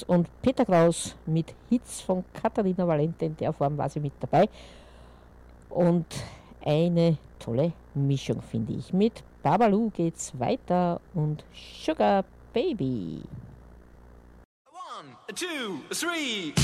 Schwarz und Peter Kraus mit Hits von Katharina Valente, in der Form war sie mit dabei. Und eine tolle Mischung, finde ich. Mit Babalu geht's weiter und Sugar Baby. 1, 2, 3